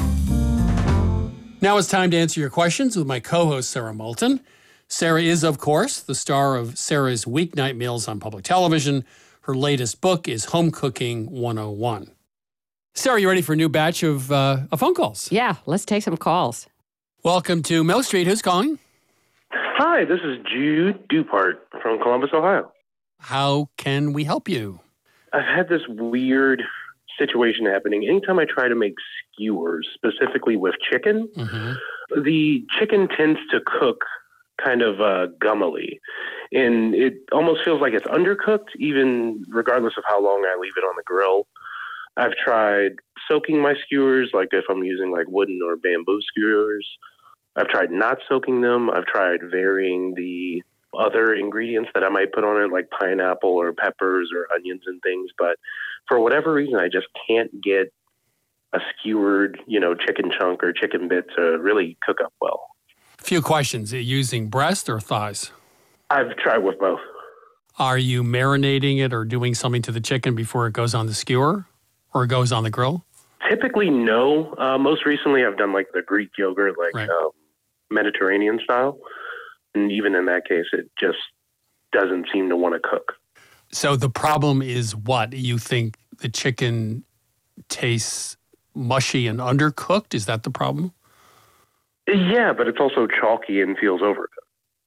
Now it's time to answer your questions with my co-host, Sarah Moulton. Sarah is, of course, the star of Sarah's Weeknight Meals on public television. Her latest book is Home Cooking one oh one. Sarah, you ready for a new batch of, uh, of phone calls? Yeah, let's take some calls. Welcome to Milk Street. Who's calling? Hi, this is Jude Dupart from Columbus, Ohio. How can we help you? I've had this weird situation happening. Anytime I try to make skewers, specifically with chicken, mm-hmm. the chicken tends to cook kind of uh, gummily. And it almost feels like it's undercooked, even regardless of how long I leave it on the grill. I've tried soaking my skewers, like if I'm using like wooden or bamboo skewers. I've tried not soaking them. I've tried varying the other ingredients that I might put on it, like pineapple or peppers or onions and things. But for whatever reason, I just can't get a skewered, you know, chicken chunk or chicken bit to really cook up well. A few questions. Are you using breast or thighs? I've tried with both. Are you marinating it or doing something to the chicken before it goes on the skewer or it goes on the grill? Typically, no. Uh, most recently, I've done like the Greek yogurt, like right. um, Mediterranean style. And even in that case, it just doesn't seem to want to cook. So the problem is what? You think the chicken tastes mushy and undercooked? Is that the problem? Yeah, but it's also chalky and feels overcooked.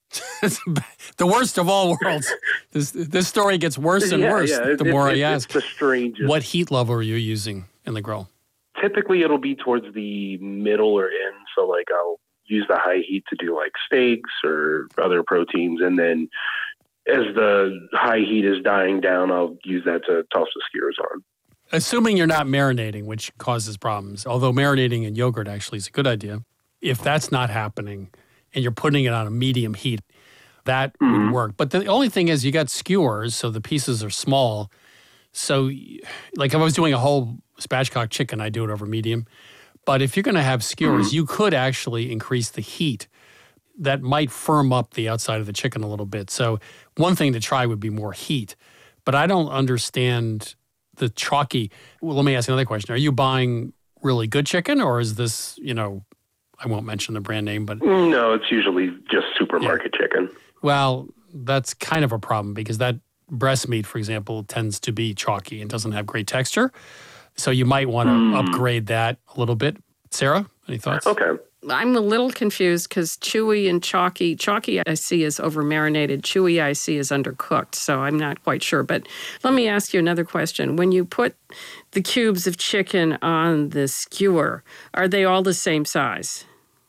The worst of all worlds. This this story gets worse and yeah, worse yeah. the it, more it, I ask. It's the strangest. What heat level are you using in the grill? Typically, it'll be towards the middle or end. So, like, I'll use the high heat to do, like, steaks or other proteins. And then as the high heat is dying down, I'll use that to toss the skewers on. Assuming you're not marinating, which causes problems, although marinating in yogurt actually is a good idea. If that's not happening and you're putting it on a medium heat, that mm-hmm. would work. But the only thing is you got skewers, so the pieces are small. So, like if I was doing a whole spatchcock chicken, I'd do it over medium. But if you're going to have skewers, mm-hmm. you could actually increase the heat. That might firm up the outside of the chicken a little bit. So one thing to try would be more heat. But I don't understand the chalky. Well, let me ask another question. Are you buying really good chicken, or is this, you know, I won't mention the brand name, but... No, it's usually just supermarket yeah. chicken. Well, that's kind of a problem because that breast meat, for example, tends to be chalky and doesn't have great texture. So you might want to mm. upgrade that a little bit. Sarah, any thoughts? Okay. I'm a little confused because chewy and chalky, chalky I see is over-marinated, chewy I see is undercooked, so I'm not quite sure. But let me ask you another question. When you put the cubes of chicken on the skewer, are they all the same size?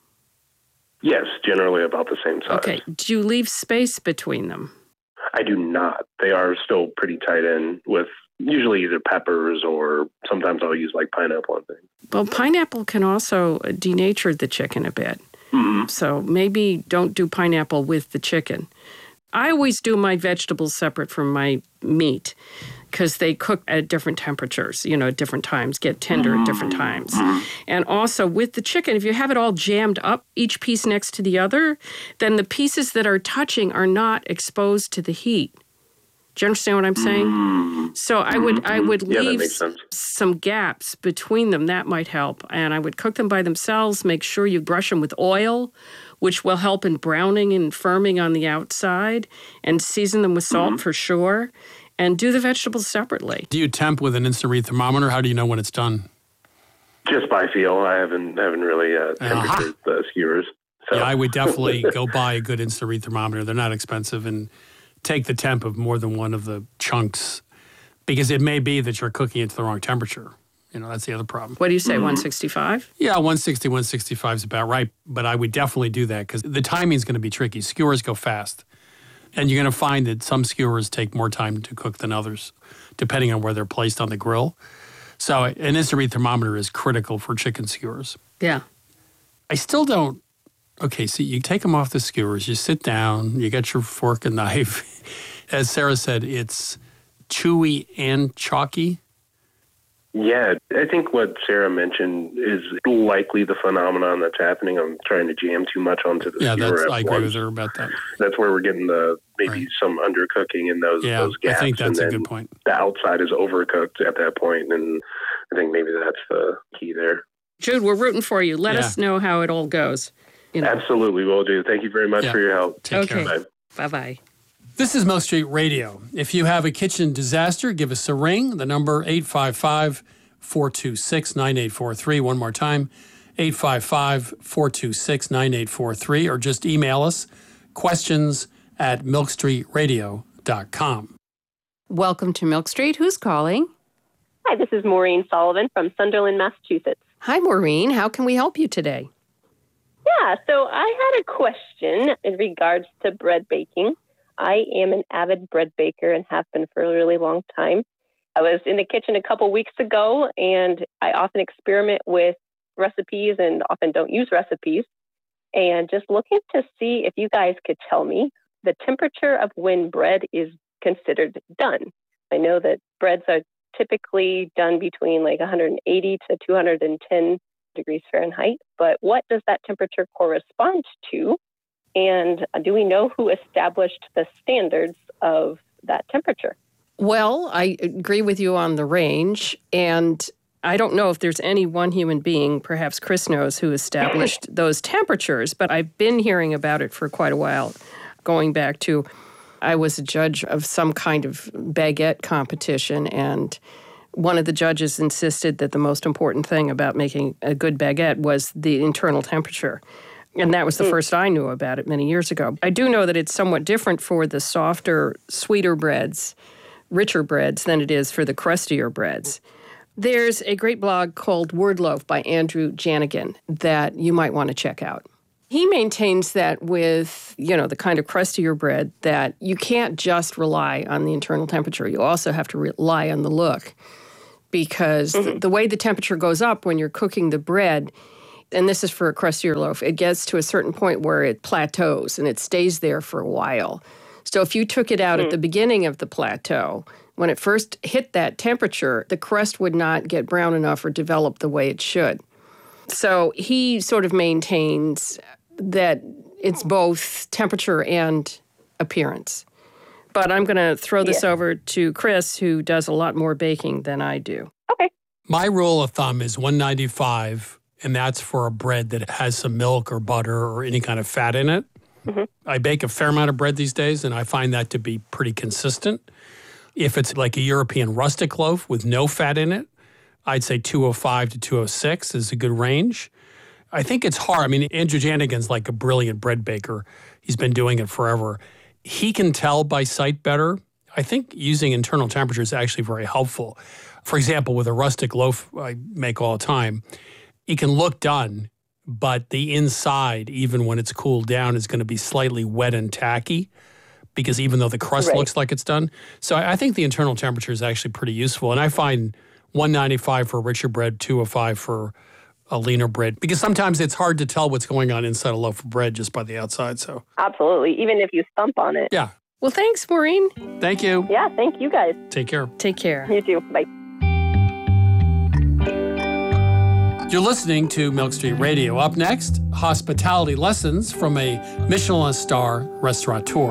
Yes, generally about the same size. Okay. Do you leave space between them? I do not. They are still pretty tight in with usually either peppers or sometimes I'll use like pineapple and things. Well, pineapple can also denature the chicken a bit. Mm-hmm. So maybe don't do pineapple with the chicken. I always do my vegetables separate from my meat because they cook at different temperatures, you know, at different times, get tender mm-hmm. at different times. Mm-hmm. And also with the chicken, if you have it all jammed up, each piece next to the other, then the pieces that are touching are not exposed to the heat. Do you understand what I'm saying? Mm-hmm. So I would I would yeah, leave s- some gaps between them. That might help. And I would cook them by themselves. Make sure you brush them with oil, which will help in browning and firming on the outside. And season them with salt mm-hmm. for sure. And do the vegetables separately. Do you temp with an instant read thermometer? How do you know when it's done? Just by feel. I haven't haven't really uh, temperatured the skewers. So. Yeah, I would definitely go buy a good instant read thermometer. They're not expensive, and take the temp of more than one of the chunks because it may be that you're cooking it to the wrong temperature. You know, that's the other problem. What do you say, mm-hmm. one sixty-five? Yeah, one sixty, one sixty-five is about right, but I would definitely do that because the timing is going to be tricky. Skewers go fast, and you're going to find that some skewers take more time to cook than others, depending on where they're placed on the grill. So an instant read thermometer is critical for chicken skewers. Yeah. I still don't. Okay, so you take them off the skewers, you sit down, you get your fork and knife. As Sarah said, it's chewy and chalky. Yeah, I think what Sarah mentioned is likely the phenomenon that's happening. I'm trying to jam too much onto the yeah, skewer. Yeah, I agree once. with her about that. That's where we're getting the maybe right. some undercooking in those, yeah, those gaps. I think that's and a good point. The outside is overcooked at that point, and I think maybe that's the key there. Jude, we're rooting for you. Let yeah. us know how it all goes. You know. Absolutely, will do. Thank you very much yeah. for your help. Take okay. care. Bye. Bye-bye. This is Milk Street Radio. If you have a kitchen disaster, give us a ring. The number eight five five, four two six, nine eight four three. One more time, eight five five, four two six, nine eight four three, or just email us, questions at milk street radio dot com. Welcome to Milk Street. Who's calling? Hi, this is Maureen Sullivan from Sunderland, Massachusetts. Hi, Maureen. How can we help you today? Yeah, so I had a question in regards to bread baking. I am an avid bread baker and have been for a really long time. I was in the kitchen a couple weeks ago, and I often experiment with recipes and often don't use recipes. And just looking to see if you guys could tell me the temperature of when bread is considered done. I know that breads are typically done between like one hundred eighty to two hundred ten degrees Fahrenheit, but what does that temperature correspond to? And do we know who established the standards of that temperature? Well, I agree with you on the range, and I don't know if there's any one human being, perhaps Chris knows, who established those temperatures, but I've been hearing about it for quite a while, going back to I was a judge of some kind of baguette competition, and one of the judges insisted that the most important thing about making a good baguette was the internal temperature. And that was the first I knew about it many years ago. I do know that it's somewhat different for the softer, sweeter breads, richer breads, than it is for the crustier breads. There's a great blog called Word Loaf by Andrew Janigan that you might want to check out. He maintains that with, you know, the kind of crustier bread that you can't just rely on the internal temperature. You also have to rely on the look, because mm-hmm. the, the way the temperature goes up when you're cooking the bread, and this is for a crustier loaf, it gets to a certain point where it plateaus and it stays there for a while. So if you took it out mm. at the beginning of the plateau, when it first hit that temperature, the crust would not get brown enough or develop the way it should. So he sort of maintains that it's both temperature and appearance. But I'm going to throw this yeah. over to Chris, who does a lot more baking than I do. Okay. My rule of thumb is one ninety-five, and that's for a bread that has some milk or butter or any kind of fat in it. Mm-hmm. I bake a fair amount of bread these days, and I find that to be pretty consistent. If it's like a European rustic loaf with no fat in it, I'd say two oh five to two oh six is a good range. I think it's hard. I mean, Andrew Janigan's like a brilliant bread baker. He's been doing it forever. He can tell by sight better. I think using internal temperature is actually very helpful. For example, with a rustic loaf I make all the time, it can look done, but the inside, even when it's cooled down, is going to be slightly wet and tacky, because even though the crust right. looks like it's done. So I think the internal temperature is actually pretty useful. And I find one ninety-five for a richer bread, two oh five for a leaner bread, because sometimes it's hard to tell what's going on inside a loaf of bread just by the outside. So absolutely, even if you thump on it. Yeah. Well, thanks, Maureen. Thank you. Yeah, thank you guys. Take care. Take care. You too. Bye. You're listening to Milk Street Radio. Up next, hospitality lessons from a Michelin star restaurateur.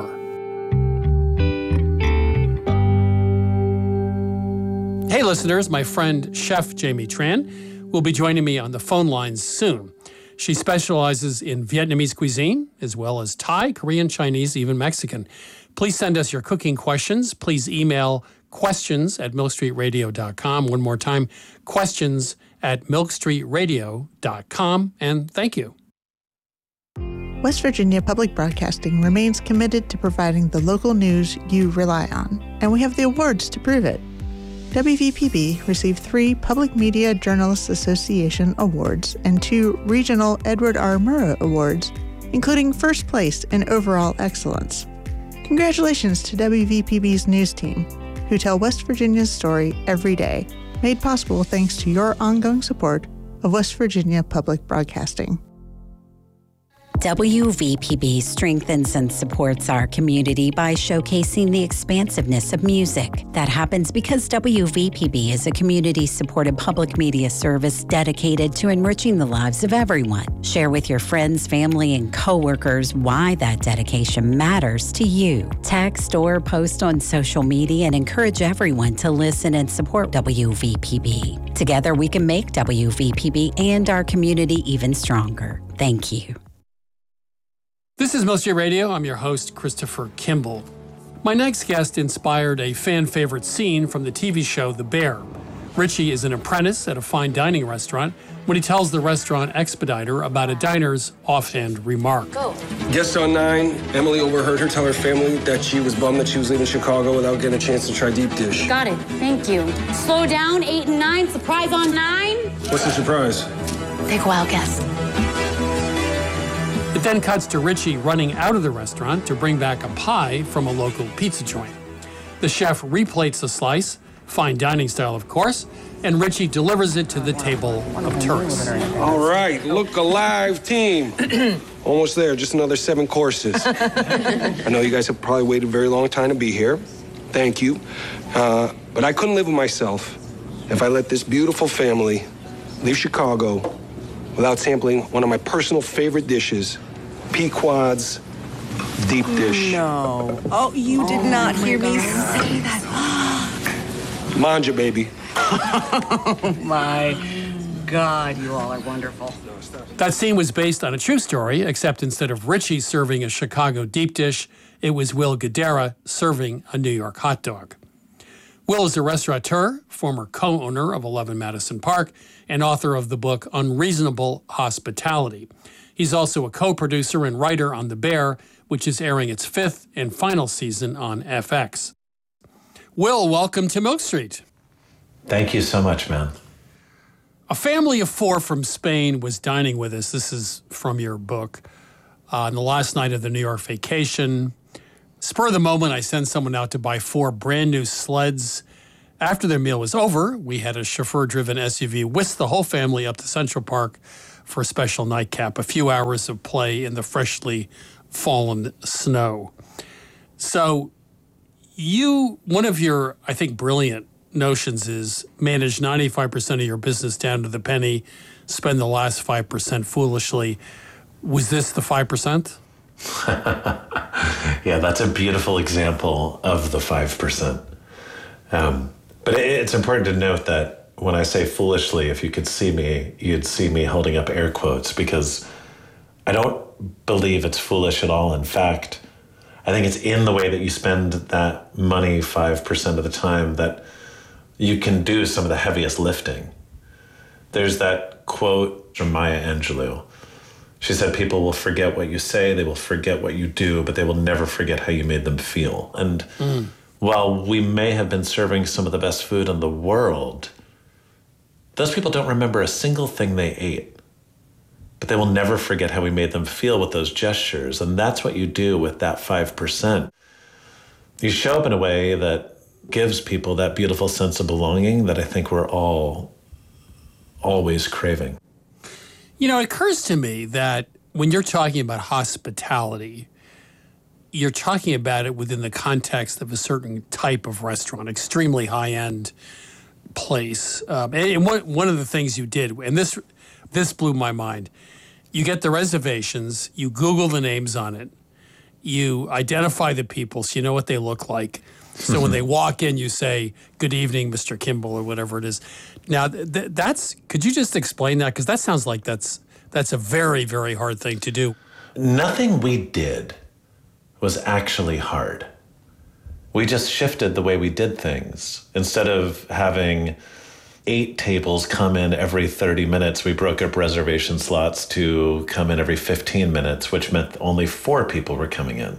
Hey listeners, my friend Chef Jamie Tran will be joining me on the phone lines soon. She specializes in Vietnamese cuisine, as well as Thai, Korean, Chinese, even Mexican. Please send us your cooking questions. Please email questions at milk street radio dot com. One more time, questions at milk street radio dot com. And thank you. West Virginia Public Broadcasting remains committed to providing the local news you rely on, and we have the awards to prove it. W V P B received three Public Media Journalists Association awards and two regional Edward R. Murrow awards, including first place in overall excellence. Congratulations to W V P B's news team, who tell West Virginia's story every day, made possible thanks to your ongoing support of West Virginia Public Broadcasting. W V P B strengthens and supports our community by showcasing the expansiveness of music. That happens because W V P B is a community-supported public media service dedicated to enriching the lives of everyone. Share with your friends, family, and coworkers why that dedication matters to you. Text or post on social media and encourage everyone to listen and support W V P B. Together, we can make W V P B and our community even stronger. Thank you. This is Milk Street Radio. I'm your host, Christopher Kimball. My next guest inspired a fan-favorite scene from the T V show The Bear. Richie is an apprentice at a fine dining restaurant when he tells the restaurant expediter about a diner's offhand remark. Go. Guest on nine, Emily overheard her tell her family that she was bummed that she was leaving Chicago without getting a chance to try deep dish. Got it. Thank you. Slow down, eight and nine. Surprise on nine. What's the surprise? Take a wild guess. It then cuts to Richie running out of the restaurant to bring back a pie from a local pizza joint. The chef replates the slice, fine dining style of course, and Richie delivers it to the table of tourists. All right, look alive, team. Almost there, just another seven courses. I know you guys have probably waited a very long time to be here. Thank you. Uh, but I couldn't live with myself if I let this beautiful family leave Chicago without sampling one of my personal favorite dishes, Pequod's deep dish. No. Oh, you did oh, not hear me say that. Manja, baby. Oh, my God, you all are wonderful. That scene was based on a true story, except instead of Richie serving a Chicago deep dish, it was Will Guidara serving a New York hot dog. Will is a restaurateur, former co-owner of eleven Madison Park, and author of the book Unreasonable Hospitality. He's also a co-producer and writer on The Bear, which is airing its fifth and final season on F X. Will, welcome to Milk Street. Thank you so much, man. A family of four from Spain was dining with us. This is from your book. Uh, on the last night of the New York vacation, spur of the moment, I sent someone out to buy four brand new sleds. After their meal was over, we had a chauffeur-driven S U V whisk the whole family up to Central Park for a special nightcap, a few hours of play in the freshly fallen snow. So you, one of your, I think, brilliant notions is manage ninety-five percent of your business down to the penny, spend the last five percent foolishly. Was this the five percent? Yeah, that's a beautiful example of the five percent. Um, but it, it's important to note that when I say foolishly, if you could see me, you'd see me holding up air quotes, because I don't believe it's foolish at all. In fact, I think it's in the way that you spend that money five percent of the time that you can do some of the heaviest lifting. There's that quote from Maya Angelou. She said, people will forget what you say, they will forget what you do, but they will never forget how you made them feel. And mm. while we may have been serving some of the best food in the world, those people don't remember a single thing they ate. But they will never forget how we made them feel with those gestures. And that's what you do with that five percent. You show up in a way that gives people that beautiful sense of belonging that I think we're all always craving. You know, it occurs to me that when you're talking about hospitality, you're talking about it within the context of a certain type of restaurant, extremely high-end place. Um, and and one, one of the things you did, and this this blew my mind, you get the reservations, you Google the names on it, you identify the people so you know what they look like. So when they walk in, you say, good evening, Mister Kimball, or whatever it is. Now, th- that's, could you just explain that? Because that sounds like that's that's a very, very hard thing to do. Nothing we did was actually hard. We just shifted the way we did things. Instead of having eight tables come in every thirty minutes, we broke up reservation slots to come in every fifteen minutes, which meant only four people were coming in.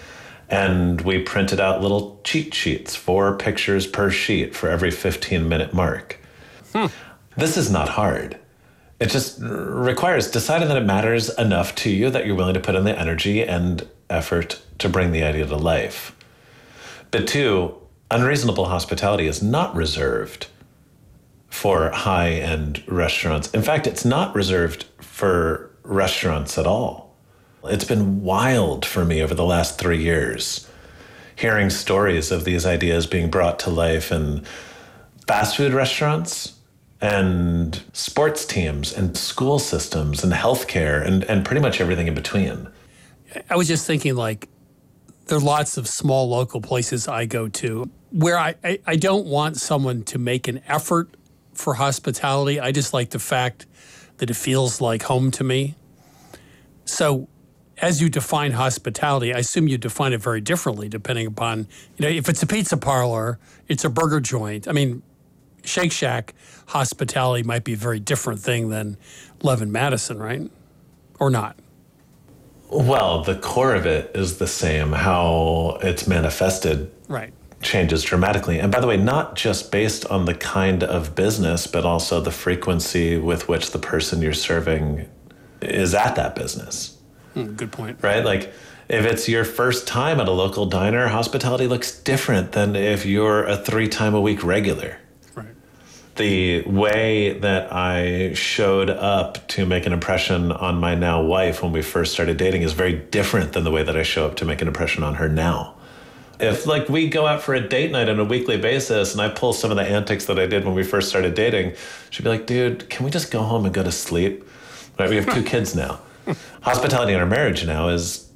And we printed out little cheat sheets, four pictures per sheet for every fifteen minute mark. Hmm. This is not hard. It just requires deciding that it matters enough to you that you're willing to put in the energy and effort to bring the idea to life. But two, unreasonable hospitality is not reserved for high-end restaurants. In fact, it's not reserved for restaurants at all. It's been wild for me over the last three years, hearing stories of these ideas being brought to life in fast food restaurants and sports teams and school systems and healthcare and, and pretty much everything in between. I was just thinking, like, there are lots of small local places I go to where I, I, I don't want someone to make an effort for hospitality. I just like the fact that it feels like home to me. So as you define hospitality, I assume you define it very differently depending upon, you know, if it's a pizza parlor, it's a burger joint. I mean, Shake Shack hospitality might be a very different thing than eleven Madison, right? Or not? Well, the core of it is the same. How it's manifested right. changes dramatically. And by the way, not just based on the kind of business, but also the frequency with which the person you're serving is at that business. Mm, good point. Right? Like, if it's your first time at a local diner, hospitality looks different than if you're a three-time-a-week regular. Right. The way that I showed up to make an impression on my now wife when we first started dating is very different than the way that I show up to make an impression on her now. If, like, we go out for a date night on a weekly basis and I pull some of the antics that I did when we first started dating, she'd be like, dude, can we just go home and go to sleep? Right? We have two kids now. Hospitality in our marriage now is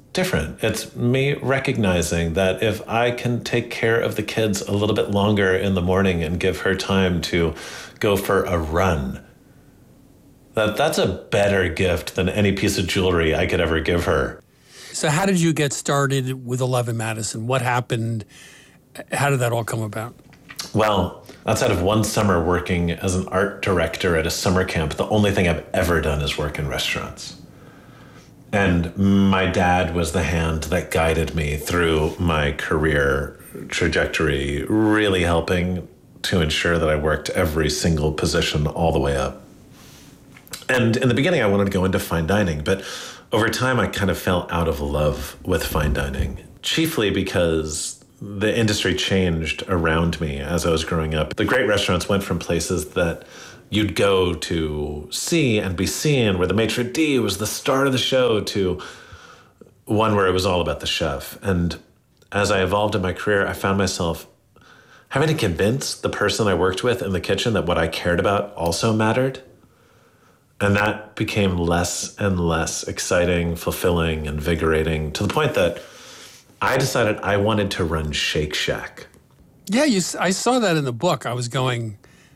different. It's me recognizing that if I can take care of the kids a little bit longer in the morning and give her time to go for a run, that that's a better gift than any piece of jewelry I could ever give her. So how did you get started with eleven Madison? What happened? How did that all come about? Well, outside of one summer working as an art director at a summer camp, the only thing I've ever done is work in restaurants. And my dad was the hand that guided me through my career trajectory, really helping to ensure that I worked every single position all the way up. And in the beginning, I wanted to go into fine dining, but over time, I kind of fell out of love with fine dining, chiefly because the industry changed around me as I was growing up. The great restaurants went from places that you'd go to see and be seen, where the maitre d' was the star of the show, to one where it was all about the chef. And as I evolved in my career, I found myself having to convince the person I worked with in the kitchen that what I cared about also mattered. And that became less and less exciting, fulfilling, invigorating, to the point that I decided I wanted to run Shake Shack. Yeah, you, I saw that in the book. I was going,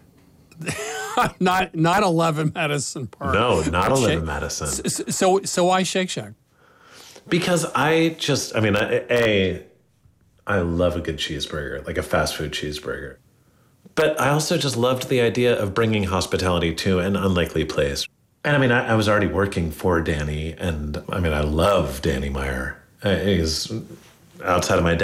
not not eleven Madison Park. No, not eleven Shake, Madison. So, so, so why Shake Shack? Because I just, I mean, A, I love a good cheeseburger, like a fast food cheeseburger. But I also just loved the idea of bringing hospitality to an unlikely place. And I mean, I, I was already working for Danny, and I mean, I love Danny Meyer. Uh, he's outside of my dad.